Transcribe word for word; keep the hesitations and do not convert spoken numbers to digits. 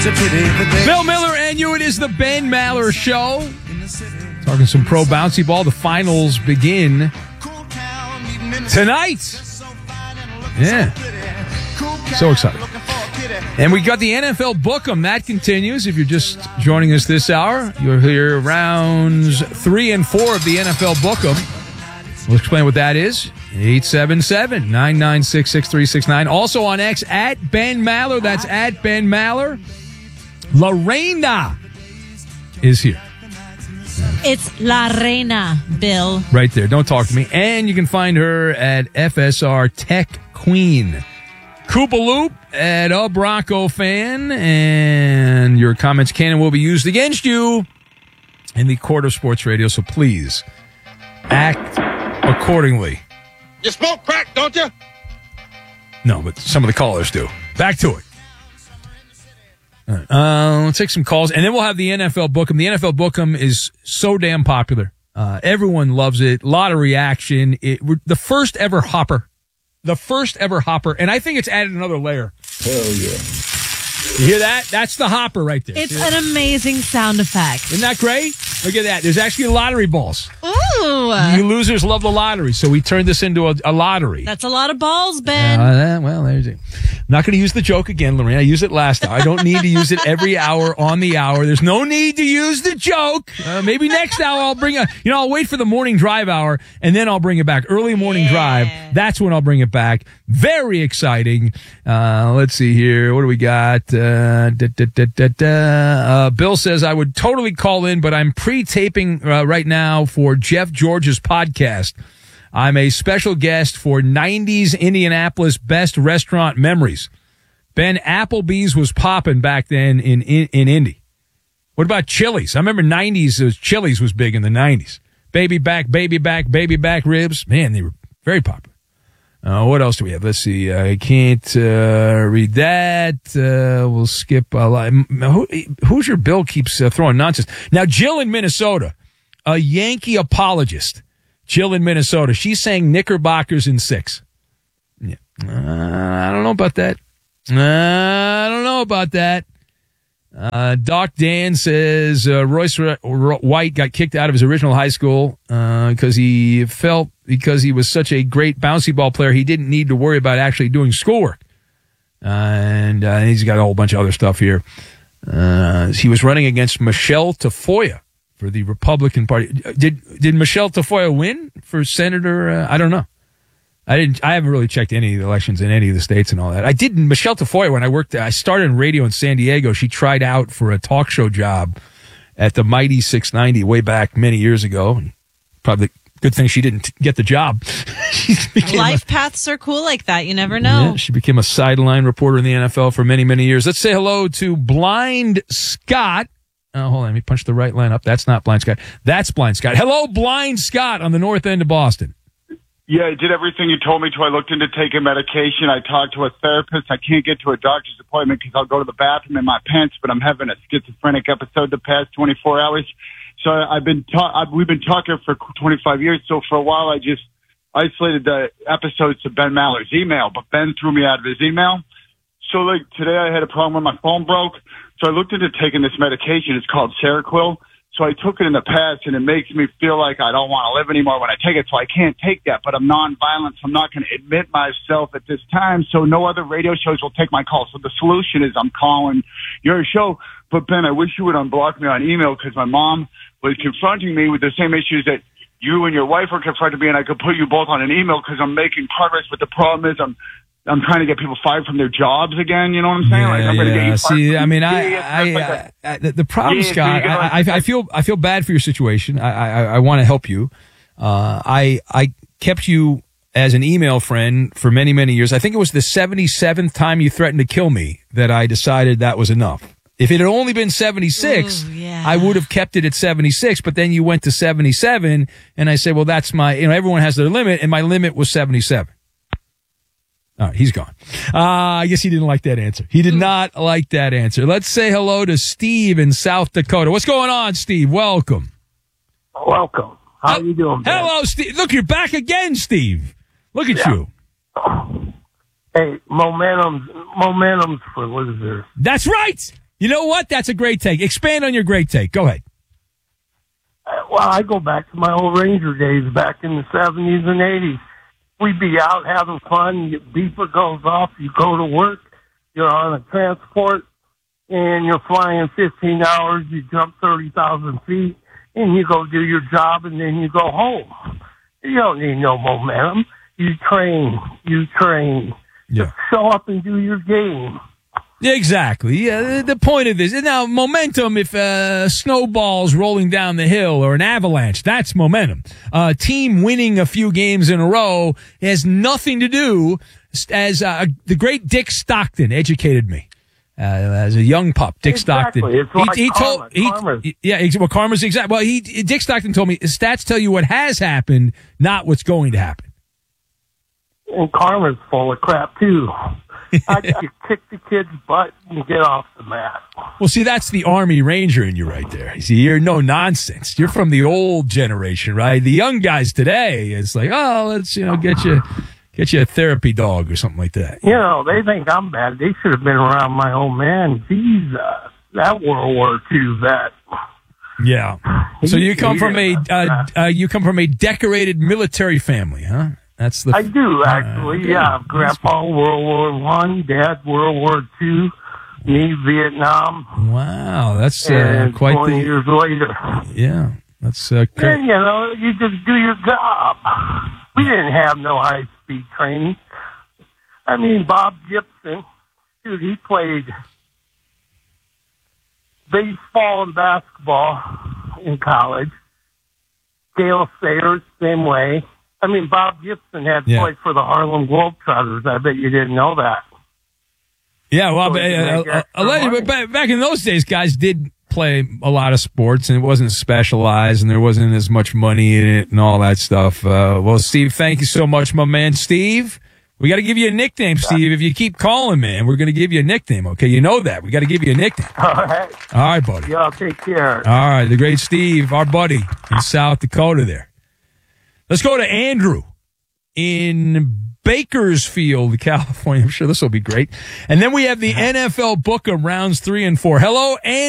Bill Miller and you. It is the Ben Maller Show. Talking some pro bouncy ball. The finals begin tonight. Yeah. So excited. And we got the N F L Book'em. That continues. If you're just joining us this hour, you'll hear rounds three and four of the N F L Book'em. We'll explain what that is. eight seven seven, nine nine six, six three six nine. Also on X, at Ben Maller. That's at Ben Maller. Lorena is here. It's La Reina, Bill. Right there. Don't talk to me. And you can find her at F S R Tech Queen. Koopa Loop at a Bronco fan. And your comments can and will be used against you in the court of sports radio. So please act accordingly. You smoke crack, don't you? No, but some of the callers do. Back to it. All right. Uh, let's take some calls, and then we'll have the N F L Book'em. The N F L Book'em is so damn popular. Uh, everyone loves it. A lot of reaction. It, we're the first ever hopper. The first ever hopper, and I think it's added another layer. Hell yeah. You hear that? That's the hopper right there. It's an amazing sound effect. Isn't that great? Look at that. There's actually lottery balls. Ooh. You losers love the lottery, so we turned this into a, a lottery. That's a lot of balls, Ben. Uh, well, there's it. I'm not going to use the joke again, Lorraine. I used it last hour. I don't need to use it every hour on the hour. There's no need to use the joke. Uh, maybe next hour I'll bring a, you know, I'll wait for the morning drive hour and then I'll bring it back. Early morning yeah. drive. That's when I'll bring it back. Very exciting. Uh, let's see here. What do we got? Uh, da, da, da, da, da. Uh, Bill says, I would totally call in, but I'm pre-taping uh, right now for Jeff George's podcast. I'm a special guest for nineties Indianapolis Best Restaurant Memories. Ben, Applebee's was popping back then in, in, in Indy. What about Chili's? I remember nineties, was, Chili's was big in the nineties. Baby back, baby back, baby back ribs. Man, they were very popular. Uh, what else do we have? Let's see. I can't uh, read that. Uh, we'll skip a lot. Who, Hoosier Bill keeps uh, throwing nonsense. Now, Jill in Minnesota, a Yankee apologist. Jill in Minnesota. She's saying Knickerbockers in six. Yeah. Uh, I don't know about that. Uh, I don't know about that. Uh, Doc Dan says uh, Royce R- R- White got kicked out of his original high school because uh, he felt because he was such a great bouncy ball player, he didn't need to worry about actually doing schoolwork. Uh, and uh, he's got a whole bunch of other stuff here. Uh, he was running against Michelle Tafoya for the Republican Party. Did did Michelle Tafoya win for senator? Uh, I don't know. I didn't. I haven't really checked any of the elections in any of the states and all that. I did. Michelle Tafoya, when I worked, I started in radio in San Diego. She tried out for a talk show job at the Mighty six ninety way back many years ago. Probably good thing she didn't get the job. she Life a, paths are cool like that. You never know. Yeah, she became a sideline reporter in the N F L for many, many years. Let's say hello to Blind Scott. Oh, hold on. Let me punch the right line up. That's not Blind Scott. That's Blind Scott. Hello, Blind Scott on the north end of Boston. Yeah, I did everything you told me to. I looked into taking medication. I talked to a therapist. I can't get to a doctor's appointment because I'll go to the bathroom in my pants, but I'm having a schizophrenic episode the past twenty-four hours. So I've been ta- I've, we've been talking for twenty-five years. So for a while, I just isolated the episodes to Ben Maller's email, but Ben threw me out of his email. So like today I had a problem with my phone broke. So I looked into taking this medication. It's called Seroquel. So I took it in the past, and it makes me feel like I don't want to live anymore when I take it. So I can't take that, but I'm nonviolent, so I'm not going to admit myself at this time. So no other radio shows will take my call. So the solution is I'm calling your show. But Ben, I wish you would unblock me on email because my mom was confronting me with the same issues that you and your wife are confronting me, and I could put you both on an email because I'm making progress. But the problem is I'm I'm trying to get people fired from their jobs again. You know what I'm saying? Yeah, like, I'm yeah. Get you See, I mean, I, yeah, I, like I, I, the, the problem, yeah, Scott, so I, I, I feel, I feel bad for your situation. I, I, I want to help you. Uh, I, I kept you as an email friend for many, many years. I think it was the seventy-seventh time you threatened to kill me that I decided that was enough. If it had only been seventy-six, Ooh, yeah. I would have kept it at seventy-six, but then you went to seventy-seven, and I said, well, that's my, you know, everyone has their limit, and my limit was seventy-seven. All right, he's gone. Uh, I guess he didn't like that answer. He did not like that answer. Let's say hello to Steve in South Dakota. What's going on, Steve? Welcome. Welcome. How are you doing, Ben? Hello, Steve. Look, you're back again, Steve. Look at Yeah. you. Hey, momentum's, momentum's for losers. That's right. You know what? That's a great take. Expand on your great take. Go ahead. Well, I go back to my old Ranger days back in the seventies and eighties. We'd be out having fun. Your beeper goes off. You go to work. You're on a transport, and you're flying fifteen hours. You jump thirty thousand feet, and you go do your job, and then you go home. You don't need no momentum. You train. You train. Yeah. Just show up and do your game. Exactly. Yeah, the, the point of this. Now, momentum, if uh, snowballs rolling down the hill or an avalanche, that's momentum. A uh, team winning a few games in a row has nothing to do, as uh, the great Dick Stockton educated me. Uh, as a young pup, Dick exactly. Stockton. It's like he, he karma. told, he, Karma's. yeah, ex- well, karma's exact. Well, he, Dick Stockton told me stats tell you what has happened, not what's going to happen. And karma's full of crap, too. I got to kick the kid's butt and get off the mat. Well, see, that's the Army Ranger in you right there. You see, you're no nonsense. You're from the old generation, right? The young guys today, it's like, oh, let's, you know, get you, get you a therapy dog or something like that. You know, they think I'm bad. They should have been around my old man. Jesus, that World War Two vet. Yeah. So you come from a, uh, uh, you come from a decorated military family, huh? That's the. I do actually. Uh, yeah, Grandpa World War One, Dad World War Two, me Vietnam. Wow, that's uh, and quite twenty the. years later. Yeah, that's uh, Then you know you just do your job. We didn't have no high speed training. I mean, Bob Gibson, dude, he played baseball and basketball in college. Dale Sayers, same way. I mean, Bob Gibson had Yeah. played for the Harlem Globetrotters. I bet you didn't know that. Yeah, well, So uh, you can uh, make uh, extra allegedly, money. but back, back in those days, guys did play a lot of sports, and it wasn't specialized, and there wasn't as much money in it, and all that stuff. Uh, well, Steve, thank you so much, my man, Steve. We got to give you a nickname, Steve. If you keep calling, man, we're going to give you a nickname. Okay, you know that. We got to give you a nickname. All right. All right, buddy. Y'all take care. All right, the great Steve, our buddy in South Dakota there. Let's go to Andrew in Bakersfield, California. I'm sure this will be great. And then we have the N F L book of rounds three and four. Hello, Andrew.